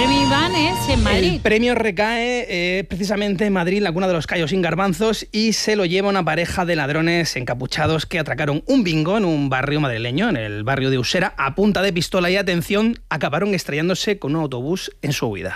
premio, Iván, es en Madrid. El premio recae precisamente en Madrid, la cuna de los callos sin garbanzos, y se lo lleva una pareja de ladrones encapuchados que atracaron un bingo en un barrio madrileño, en el barrio de Usera, a punta de pistola y, atención, acabaron estrellándose con un autobús en su huida.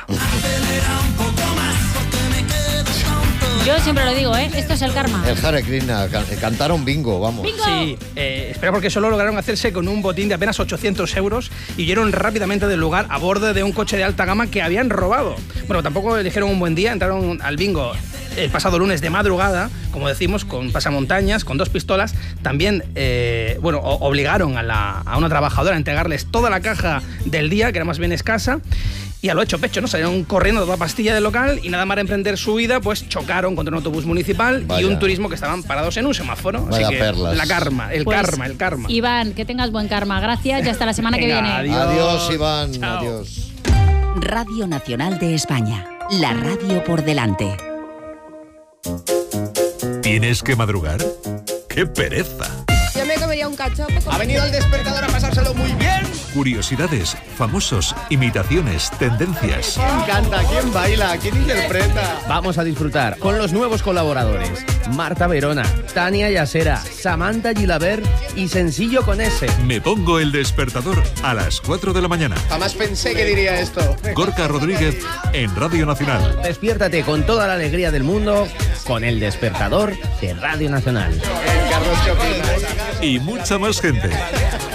Yo siempre lo digo, esto es el karma. El Hare Krishna, cantaron bingo, vamos. ¡Bingo! Sí, espera, porque solo lograron hacerse con un botín de apenas 800 euros y huyeron rápidamente del lugar a bordo de un coche de alta gama que habían robado. Bueno, tampoco eligieron un buen día, entraron al bingo el pasado lunes de madrugada, como decimos, con pasamontañas, con 2 pistolas. También, obligaron a una trabajadora a entregarles toda la caja del día, que era más bien escasa. Y a lo hecho pecho, ¿no? Salieron corriendo de toda pastilla del local y nada más emprender su huida, pues chocaron contra un autobús municipal. Vaya. Y un turismo que estaban parados en un semáforo. Vaya, así que perlas. El karma. Iván, que tengas buen karma. Gracias y hasta la semana que viene. Adiós, Iván. Chao. Adiós. Radio Nacional de España. La radio por delante. ¿Tienes que madrugar? ¡Qué pereza! Yo me comería un cachopo. Ha venido el despertador a pasárselo muy bien. Curiosidades, famosos, imitaciones, tendencias. ¿Quién canta? ¿Quién baila? ¿Quién interpreta? Vamos a disfrutar con los nuevos colaboradores: Marta Verona, Tania Yasera, Samantha Gilabert y Sencillo con S. Me pongo el despertador a las 4 de la mañana. Jamás pensé que diría esto. Gorka Rodríguez en Radio Nacional. Despiértate con toda la alegría del mundo con el despertador de Radio Nacional. Carlos, ¿qué opinas? Y mucha más gente.